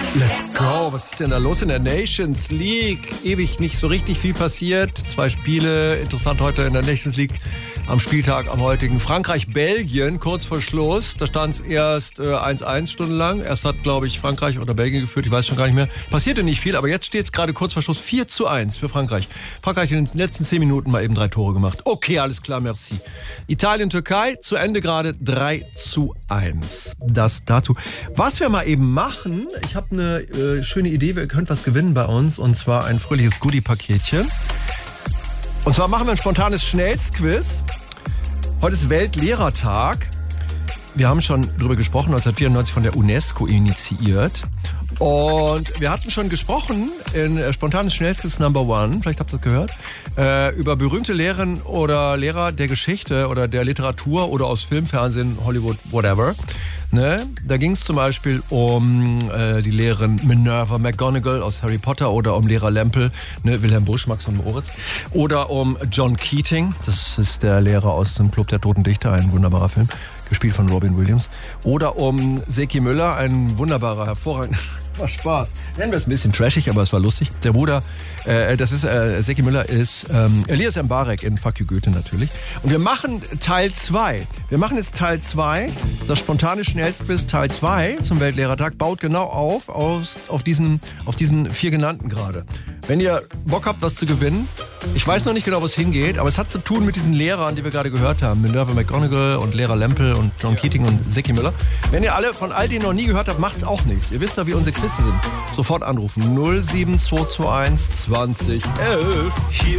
Let's go. Was ist denn da los in der Nations League? Ewig nicht so richtig viel passiert. 2 Spiele, interessant heute in der Nations League am Spieltag am heutigen. Frankreich-Belgien, kurz vor Schluss. Da stand es erst 1-1 stundenlang. Erst hat, glaube ich, Frankreich oder Belgien geführt. Ich weiß schon gar nicht mehr. Passierte nicht viel, aber jetzt steht es gerade kurz vor Schluss 4-1 für Frankreich. Frankreich in den letzten 10 Minuten mal eben 3 Tore gemacht. Okay, alles klar, merci. Italien-Türkei, zu Ende gerade 3-1. Das dazu. Was wir mal eben machen, ich habe eine schöne Idee. Ihr könnt was gewinnen bei uns, und zwar ein fröhliches Goodie-Paketchen. Und zwar machen wir ein spontanes Schnellsquiz. Heute ist Weltlehrertag. Wir haben schon drüber gesprochen, 1994 von der UNESCO initiiert. Und wir hatten schon gesprochen in spontanes Schnellsquiz Number 1, vielleicht habt ihr das gehört, über berühmte Lehrerinnen oder Lehrer der Geschichte oder der Literatur oder aus Film, Fernsehen, Hollywood, whatever. Ne? Da ging es zum Beispiel um die Lehrerin Minerva McGonagall aus Harry Potter oder um Lehrer Lempel, ne? Wilhelm Busch, Max und Moritz. Oder um John Keating, das ist der Lehrer aus dem Club der Toten Dichter, ein wunderbarer Film, gespielt von Robin Williams. Oder um Seki Müller, ein wunderbarer, hervorragender... War Spaß. Nennen wir es ein bisschen trashig, aber es war lustig. Der Bruder, Seki Müller ist Elias Mbarek in Fuck You Goethe natürlich. Und wir machen Teil 2. Wir machen jetzt Teil 2. Das spontane Schnellsquiz Teil 2 zum Weltlehrertag baut genau auf diesen 4 genannten gerade. Wenn ihr Bock habt, was zu gewinnen, ich weiß noch nicht genau, wo es hingeht, aber es hat zu tun mit diesen Lehrern, die wir gerade gehört haben. Minerva McGonagall und Lehrer Lempel und John Keating und Seki Müller. Wenn ihr alle von all denen noch nie gehört habt, macht's auch nichts. Ihr wisst ja, wie unsere Quizze sind. Sofort anrufen. 07221 20 11. Hier